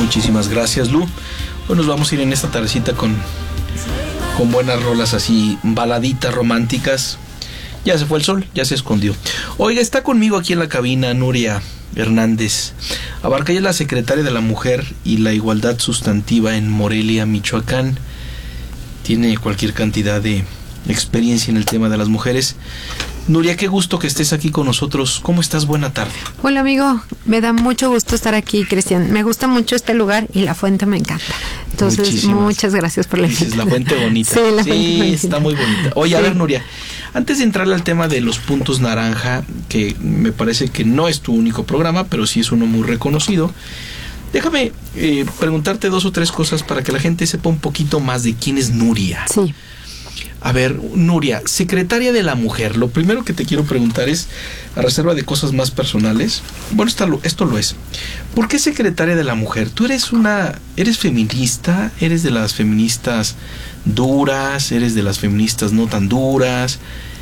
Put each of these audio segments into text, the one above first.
Muchísimas gracias, Lu. Pues nos vamos a ir en esta tardecita con buenas rolas así, baladitas románticas. Ya se fue el sol, ya se escondió. Oiga, está conmigo aquí en la cabina Nuria Hernández Abarca. Ella es la secretaria de la Mujer y la Igualdad Sustantiva en Morelia, Michoacán. Tiene cualquier cantidad de experiencia en el tema de las mujeres. Nuria, qué gusto que estés aquí con nosotros. ¿Cómo estás? Buena tarde. Hola, amigo. Me da mucho gusto estar aquí, Cristian. Me gusta mucho este lugar y la fuente me encanta. Entonces, muchas gracias por la invitación. La fuente bonita. Sí, la fuente bonita. Está muy bonita. Oye, a ver, Nuria, antes de entrarle al tema de los puntos naranja, que me parece que no es tu único programa, pero sí es uno muy reconocido, déjame preguntarte 2 o 3 cosas para que la gente sepa un poquito más de quién es Nuria. Sí. A ver, Nuria, secretaria de la Mujer. Lo primero que te quiero preguntar es, a reserva de cosas más personales, bueno, esto lo es. ¿Por qué secretaria de la Mujer? ¿Tú eres feminista? ¿Eres de las feministas duras? ¿Eres de las feministas no tan duras?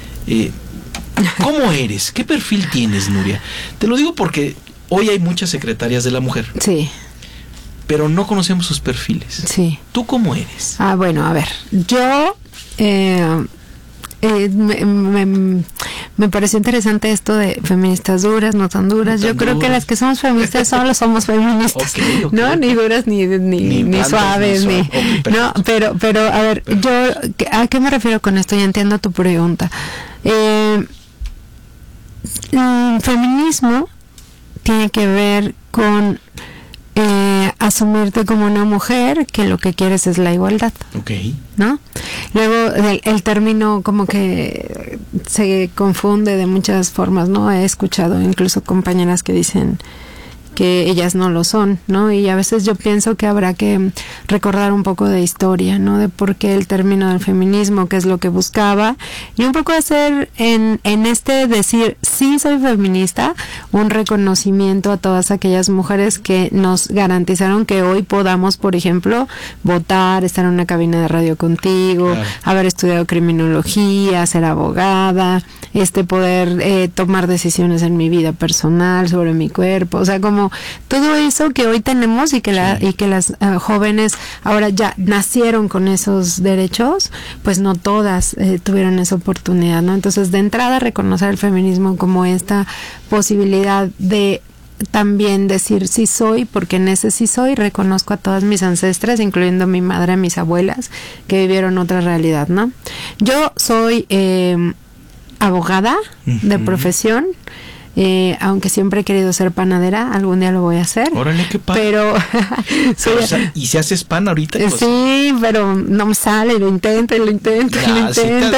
¿Cómo eres? ¿Qué perfil tienes, Nuria? Te lo digo porque hoy hay muchas secretarias de la Mujer. Sí. Pero no conocemos sus perfiles. Sí. ¿Tú cómo eres? Bueno, a ver, yo me pareció interesante esto de feministas duras, no tan duras. Yo creo que las que somos feministas solo somos feministas, okay. ¿No? Ni duras ni suaves, ni no, pero a ver, yo ¿a qué me refiero con esto? Ya entiendo tu pregunta. Feminismo tiene que ver con asumirte como una mujer que lo que quieres es la igualdad. Okay. ¿No? Luego el término como que se confunde de muchas formas, ¿no? He escuchado incluso compañeras que dicen que ellas no lo son, ¿no? Y a veces yo pienso que habrá que recordar un poco de historia, ¿no? De por qué el término del feminismo, qué es lo que buscaba, y un poco hacer en este decir, sí soy feminista, un reconocimiento a todas aquellas mujeres que nos garantizaron que hoy podamos, por ejemplo, votar, estar en una cabina de radio contigo, claro, haber estudiado criminología, ser abogada, poder tomar decisiones en mi vida personal, sobre mi cuerpo, o sea, como todo eso que hoy tenemos y que las jóvenes ahora ya nacieron con esos derechos, pues no todas tuvieron esa oportunidad, ¿no? Entonces, de entrada, reconocer el feminismo como esta posibilidad de también decir sí soy, porque en ese sí soy reconozco a todas mis ancestras, incluyendo mi madre, mis abuelas, que vivieron otra realidad, ¿no? Yo soy abogada de profesión. Aunque siempre he querido ser panadera, algún día lo voy a hacer. Órale, qué padre. Pero ¿y si haces pan ahorita? Pues, sí, pero no me sale, lo intento. Bueno,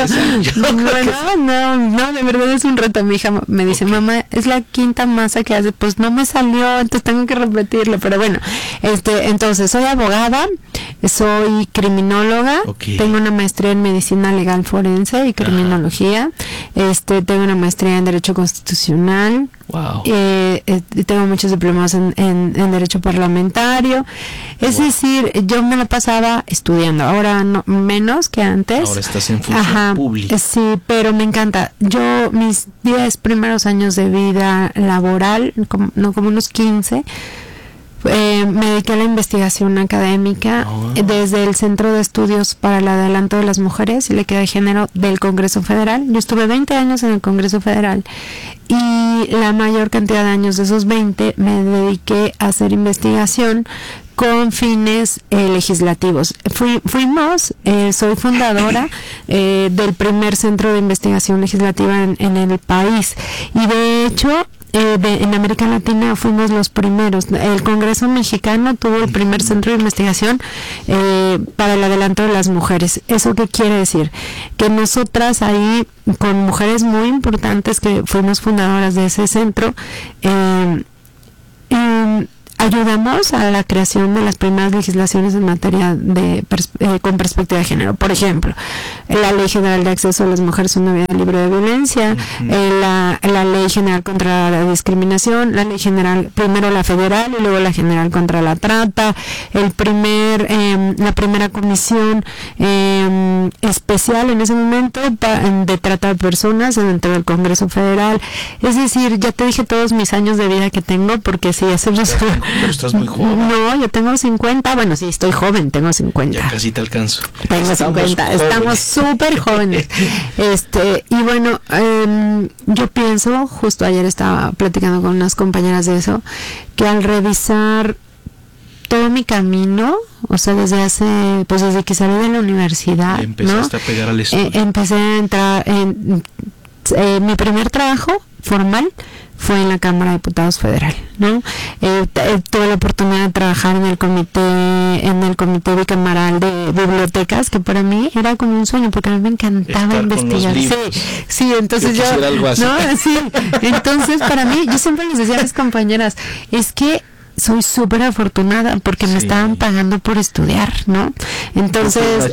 no, de verdad es un reto. Mi hija me dice, okay, mamá, es la quinta masa que hace, pues no me salió, entonces tengo que repetirlo. Pero bueno, entonces soy abogada, soy criminóloga, okay, tengo una maestría en medicina legal forense y criminología, tengo una maestría en derecho constitucional. Wow. Tengo muchos diplomados en derecho parlamentario. Es decir, yo me la pasaba estudiando, ahora no, menos que antes. Ahora estás en función pública. Sí, pero me encanta. Yo mis 10 primeros años de vida laboral, como unos 15, me dediqué a la investigación académica desde el Centro de Estudios para el Adelanto de las Mujeres y la Equidad de Género del Congreso Federal. Yo estuve 20 años en el Congreso Federal y la mayor cantidad de años de esos 20 me dediqué a hacer investigación con fines legislativos. Soy fundadora del primer centro de investigación legislativa en el país, y de hecho en América Latina fuimos los primeros. El Congreso mexicano tuvo el primer centro de investigación para el adelanto de las mujeres. ¿Eso qué quiere decir? Que nosotras ahí, con mujeres muy importantes que fuimos fundadoras de ese centro, ayudamos a la creación de las primeras legislaciones en materia con perspectiva de género. Por ejemplo, la Ley General de Acceso a las Mujeres a una Vida Libre de Violencia, la Ley General contra la Discriminación, la Ley General, primero la federal y luego la General contra la Trata, la primera comisión especial en ese momento de trata de personas dentro del Congreso Federal. Es decir, ya te dije todos mis años de vida que tengo, porque si hacemos Pero estás muy joven. No, yo tengo 50. Bueno, sí, estoy joven, tengo 50. Ya casi te alcanzo. Tengo 50. Jóvenes. Estamos súper jóvenes. Y bueno, yo pienso, justo ayer estaba platicando con unas compañeras de eso, que al revisar todo mi camino, o sea, desde que salí de la universidad, empezaste a pegar al estudio. Empecé a entrar en mi primer trabajo formal fue en la Cámara de Diputados Federal, ¿no? Tuve la oportunidad de trabajar en el comité bicamaral de bibliotecas, que para mí era como un sueño, porque a mí me encantaba investigar. Sí, entonces yo ¿no? Sí, entonces para mí, yo siempre les decía a mis compañeras, es que soy súper afortunada porque me estaban pagando por estudiar, ¿no? Entonces,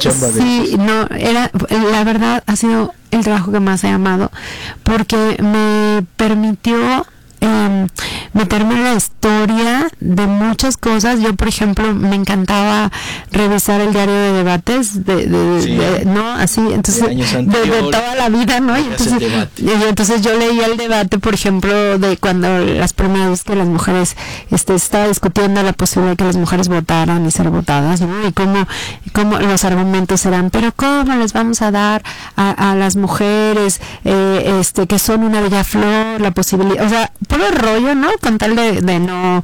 la verdad ha sido el trabajo que más he amado porque me permitió meterme en la historia de muchas cosas. Yo, por ejemplo, me encantaba revisar el diario de debates no así, entonces de toda la vida, ¿no? Y entonces yo leía el debate, por ejemplo, de cuando las primeras veces que las mujeres estaba discutiendo la posibilidad de que las mujeres votaran y ser votadas, ¿no? Y cómo los argumentos eran, pero cómo les vamos a dar a las mujeres que son una bella flor la posibilidad, o sea, puro rollo, ¿no? Con tal de no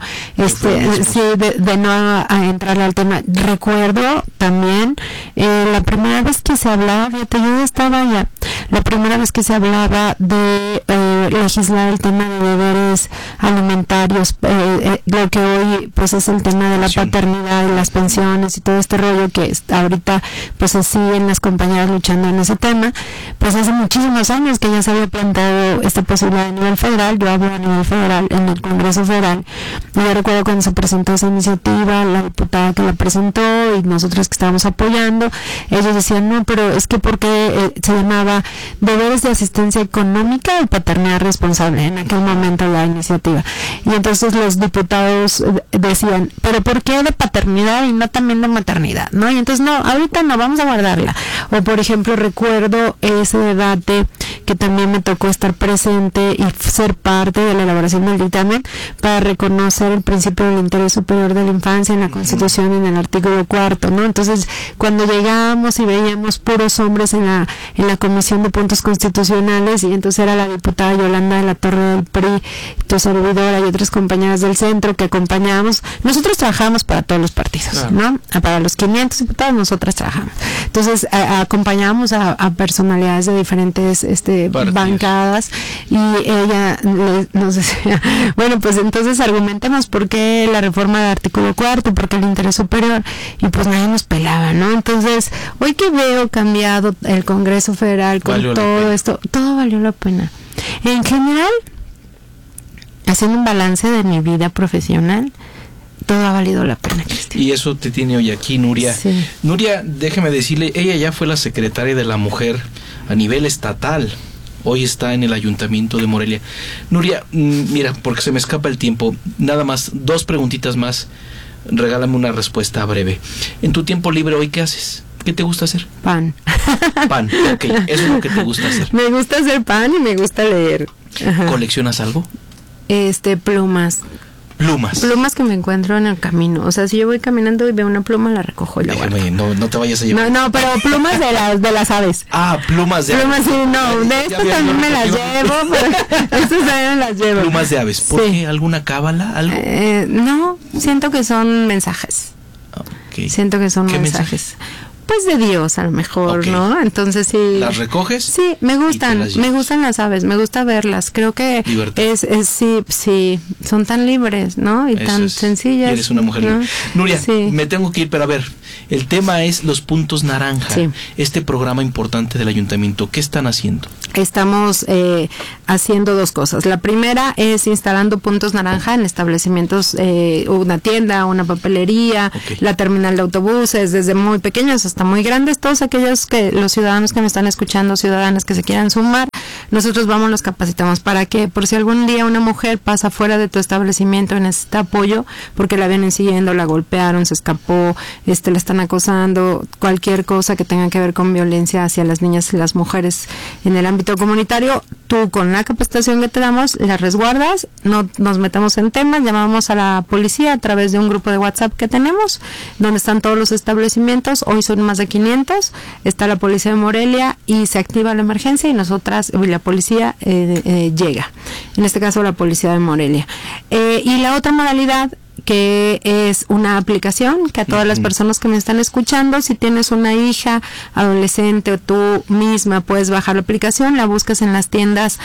de no entrar al tema. Recuerdo también la primera vez que se hablaba, fíjate, yo estaba ya, la primera vez que se hablaba de legislar el tema de deberes alimentarios, lo que hoy pues es el tema de la paternidad y las pensiones y todo este rollo que ahorita pues se siguen las compañeras luchando en ese tema, pues hace muchísimos años que ya se había planteado esta posibilidad a nivel federal. Yo hablo a nivel federal en el Congreso Federal, y yo recuerdo cuando se presentó esa iniciativa, la diputada que la presentó y nosotros que estábamos apoyando, ellos decían, no, pero es que porque se llamaba deberes de asistencia económica y paternidad responsable en aquel momento la iniciativa, y entonces los diputados decían, pero ¿por qué de paternidad y no también de maternidad? ¿No? Y entonces no, ahorita no, vamos a guardarla. O por ejemplo, recuerdo ese debate que también me tocó estar presente y ser parte de la elaboración del dictamen para reconocer el principio del interés superior de la infancia en la Constitución y en el artículo 4, ¿no? Entonces, cuando llegamos y veíamos puros hombres en la Comisión de Puntos Constitucionales, y entonces era la diputada Yolanda de la Torre del PRI, tu servidora y otras compañeras del centro que acompañábamos, nosotros trabajábamos para todos los partidos, ¿no? Para los 500 diputados nosotras trabajamos. Entonces, acompañábamos a personalidades de diferentes bancadas, y ella nos decía, bueno, pues entonces argumentemos por qué la reforma del artículo 4, por qué el interés superior, y pues nadie nos pelaba, ¿no? Entonces, hoy que veo cambiado el Congreso Federal con todo esto, todo valió la pena. En general, haciendo un balance de mi vida profesional, todo ha valido la pena, Cristian. Y eso te tiene hoy aquí, Nuria. Sí. Nuria, déjeme decirle, ella ya fue la secretaria de la mujer a nivel estatal. Hoy está en el Ayuntamiento de Morelia. Nuria, mira, porque se me escapa el tiempo, nada más, 2 preguntitas más. Regálame una respuesta breve. En tu tiempo libre, ¿hoy qué haces? ¿Qué te gusta hacer? Pan. Pan, ok, eso es lo que te gusta hacer. Me gusta hacer pan y me gusta leer. Ajá. ¿Coleccionas algo? Plumas. Plumas que me encuentro en el camino. O sea, si yo voy caminando y veo una pluma, la recojo y la guardo. No te vayas a llevar. No, pero plumas de las aves. Ah, plumas de aves. Plumas, sí, no, de estas también me las llevo, pero estas también me las llevo. Plumas de aves. ¿Por qué? ¿Alguna cábala? ¿Algo? No, siento que son mensajes. Okay. Siento que son mensajes. Pues de Dios, a lo mejor, ¿no? Entonces sí. ¿Las recoges? Sí, me gustan las aves, me gusta verlas. Creo que sí, son tan libres, ¿no? Y tan sencillas. Y eres una mujer libre. Nuria, me tengo que ir, pero a ver, el tema es los puntos naranja. Sí. Este programa importante del ayuntamiento, ¿qué están haciendo? Estamos haciendo 2 cosas. La primera es instalando puntos naranja en establecimientos, una tienda, una papelería, la terminal de autobuses, desde muy pequeños está muy grande. Todos aquellos los ciudadanos que me están escuchando, ciudadanas que se quieran sumar, nosotros vamos, los capacitamos para que, por si algún día una mujer pasa fuera de tu establecimiento y necesita apoyo, porque la vienen siguiendo, la golpearon, se escapó, la están acosando, cualquier cosa que tenga que ver con violencia hacia las niñas y las mujeres en el ámbito comunitario, tú con la capacitación que te damos, las resguardas, no nos metamos en temas, llamamos a la policía a través de un grupo de WhatsApp que tenemos, donde están todos los establecimientos. Hoy son más de 500, está la policía de Morelia y se activa la emergencia y la policía llega, en este caso la policía de Morelia. Y la otra modalidad, que es una aplicación que a todas las personas que me están escuchando, si tienes una hija adolescente o tú misma, puedes bajar la aplicación, la buscas en las tiendas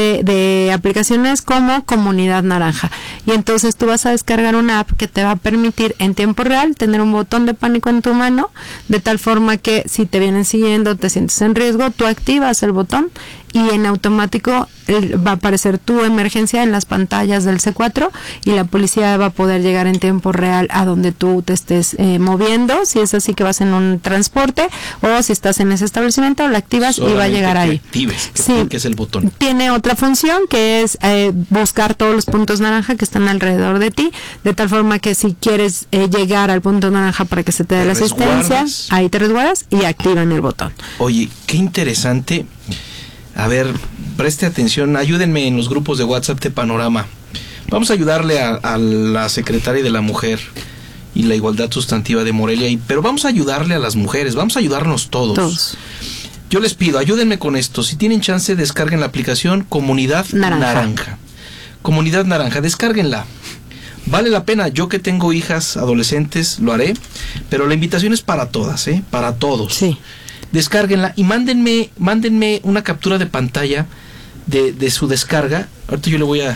de aplicaciones como Comunidad Naranja, y entonces tú vas a descargar una app que te va a permitir en tiempo real tener un botón de pánico en tu mano, de tal forma que si te vienen siguiendo, te sientes en riesgo, tú activas el botón y en automático va a aparecer tu emergencia en las pantallas del C4 y la policía va a poder llegar en tiempo real a donde tú te estés moviendo, si es así que vas en un transporte o si estás en ese establecimiento, la activas solamente y va a llegar ahí. Actives, sí, que es el botón. Tiene otra función que es buscar todos los puntos naranja que están alrededor de ti, de tal forma que si quieres llegar al punto naranja para que se te dé la asistencia, ahí te resguardas y activan el botón. Oye, qué interesante. A ver, preste atención, ayúdenme en los grupos de WhatsApp de Panorama. Vamos a ayudarle a la secretaria de la Mujer y la Igualdad Sustantiva de Morelia, pero vamos a ayudarle a las mujeres, vamos a ayudarnos todos. Yo les pido, ayúdenme con esto. Si tienen chance, descarguen la aplicación Comunidad Naranja. Comunidad Naranja, descárguenla. Vale la pena. Yo que tengo hijas adolescentes, lo haré, pero la invitación es para todas, para todos. Sí. Descárguenla y mándenme una captura de pantalla de su descarga. Ahorita yo le voy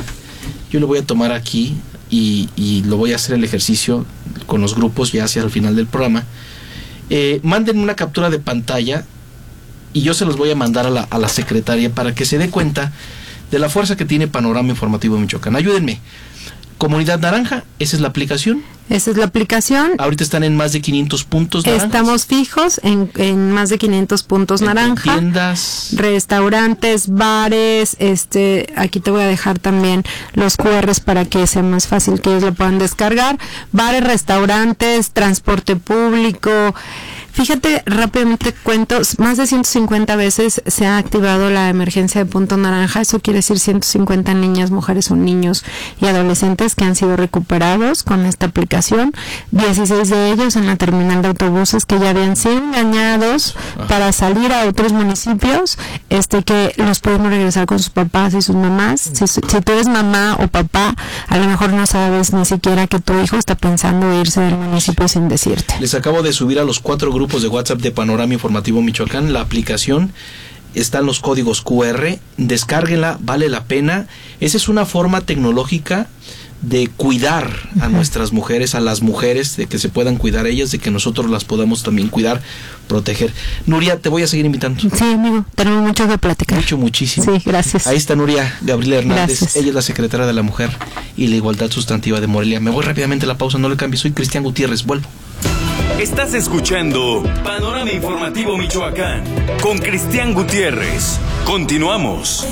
a tomar aquí y lo voy a hacer el ejercicio con los grupos ya hacia el final del programa. Mándenme una captura de pantalla y yo se los voy a mandar a la secretaria para que se dé cuenta de la fuerza que tiene Panorama Informativo Michoacán. Ayúdenme. Comunidad Naranja, esa es la aplicación. Esa es la aplicación. Ahorita están en más de 500 puntos naranjas. Estamos fijos en más de 500 puntos naranja. Tiendas, restaurantes, bares, aquí te voy a dejar también los QRs para que sea más fácil que ellos lo puedan descargar. Bares, restaurantes, transporte público. Fíjate, rápidamente cuento, más de 150 veces se ha activado la emergencia de punto naranja. Eso quiere decir 150 niñas, mujeres o niños y adolescentes que han sido recuperados con esta aplicación. 16 de ellos en la terminal de autobuses que ya habían sido engañados para salir a otros municipios, que los podemos regresar con sus papás y sus mamás. Si tú eres mamá o papá, a lo mejor no sabes ni siquiera que tu hijo está pensando irse del municipio sin decirte. Les acabo de subir a los 4 grupos de WhatsApp de Panorama Informativo Michoacán la aplicación. Están los códigos QR, descárguenla, vale la pena. Esa es una forma tecnológica de cuidar a nuestras mujeres, a las mujeres, de que se puedan cuidar ellas, de que nosotros las podamos también cuidar, proteger. Nuria, te voy a seguir invitando. Sí, amigo, tenemos mucho que platicar. Muchísimo. Sí, gracias. Ahí está Nuria Gabriela Hernández, gracias. Ella es la secretaria de la Mujer y la Igualdad Sustantiva de Morelia. Me voy rápidamente a la pausa, no le cambie, soy Cristian Gutiérrez, vuelvo. Estás escuchando Panorama Informativo Michoacán con Cristian Gutiérrez. Continuamos.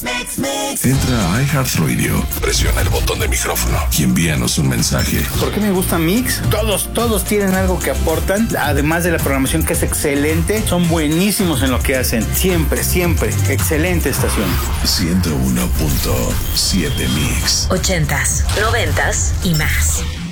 Entra a iHeartRadio, presiona el botón de micrófono y envíanos un mensaje. ¿Por qué me gusta Mix? Todos tienen algo que aportan, además de la programación que es excelente, son buenísimos en lo que hacen. Siempre, excelente estación. 101.7 Mix. 80s, 90s y más.